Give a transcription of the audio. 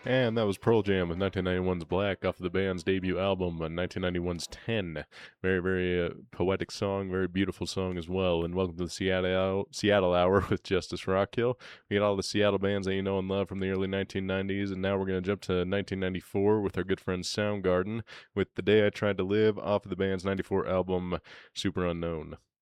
And that was Pearl Jam with 1991's Black off of the band's debut album, 1991's 10. Very, very poetic song, very beautiful song as well. And welcome to the Seattle Hour with Justice Rockhill. We got all the Seattle bands that you know and love from the early 1990s, and now we're going to jump to 1994 with our good friend Soundgarden with The Day I Tried to Live off of the band's 94 album, Super Unknown.